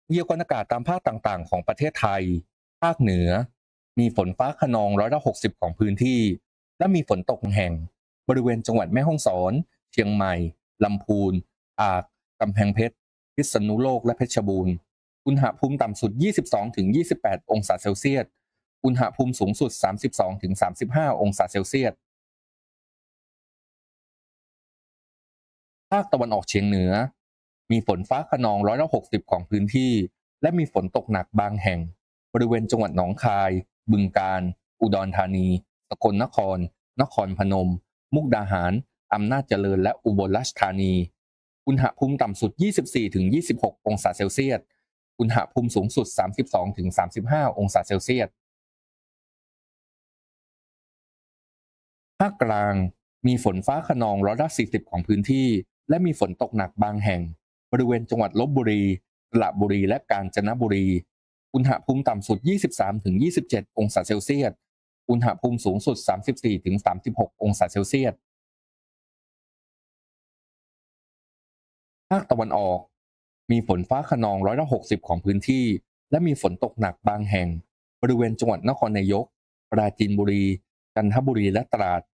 พยากรณ์อากาศตามภาคต่างๆของประเทศไทยภาคเหนือมีฝนฟ้าคะนอง60%ของพื้นที่และมีฝนตกแห่งบริเวณจังหวัดแม่ฮ่องสอนเชียงใหม่ลำพูนตากกำแพงเพชรพิษณุโลกและเพชรบูรณ์อุณหภูมิต่ำสุด22-28องศาเซลเซียสอุณหภูมิสูงสุด32-35องศาเซลเซียส ภาคตะวันออกเฉียงเหนือมีฝนฟ้าคะนอง60%ของพื้นที่และมีฝนตกหนักบางแห่งบริเวณจังหวัดหนองคายบึงกาฬอุดรธานีสกลนครนครพนมมุกดาหารอำนาจเจริญและอุบลราชธานีอุณหภูมิต่ำสุด24-26องศาเซลเซียสอุณหภูมิสูงสุด32-35องศาเซลเซียส ภาคกลางมีฝนฟ้าคะนอง40%ของพื้นที่และมีฝนตกหนักบางแห่งบริเวณจังหวัดลบบุรีสระบุรีและกาญจนบุรีอุณหภูมิต่ำสุด23-27องศาเซลเซียสอุณหภูมิสูงสุด34-36องศาเซลเซียสภาคตะวันออกมีฝนฟ้าคะนอง60%ของพื้นที่และมีฝนตกหนักบางแห่งบริเวณจังหวัดนครนายกปราจีนบุรีจันทบุรีและตราด